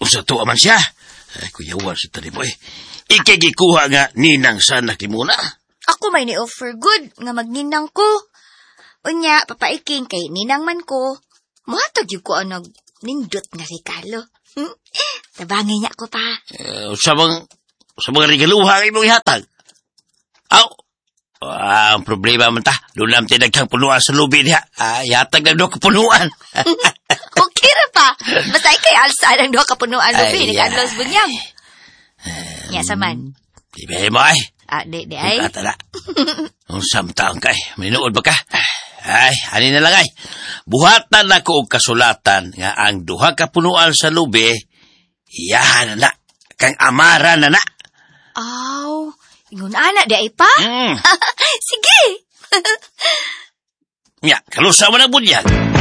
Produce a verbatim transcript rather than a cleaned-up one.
sa tuwa man siya. Ay, kuyawan si tani mo eh. Ikagikuha nga ninang sana kimuna. Ako may ni-offer good nga magninang ko. Unya, papaiking kay ninang man ko. Matag yung ko ang nindot nga regalo. Hmm? Tabangin niya ko pa. Uh, sa mga, sa mga regaluha kayo mong ihatag. Aw, ah, ang problema man ta. Doon lang tinagkang punuan sa lubi niya. Ah, ihatag lang doon kapunuan. Okay ra pa. Basta ikay alsa lang doon kapunuan lubi. Nag-adlos bunyag. Nya saman. Di ba mo ay? Ah, di, di ay. Kung katala. Kung samtaong kay, minuod ba ka? Ay, ani na lang ay. Buhatan ako og kasulatan nga ang duha ka punuan sa lubi, iyahan na na. Kang amara na na. Aw, ingon ana di ay pa? Mm. Sige. Nya, kalusa mo na bunyag.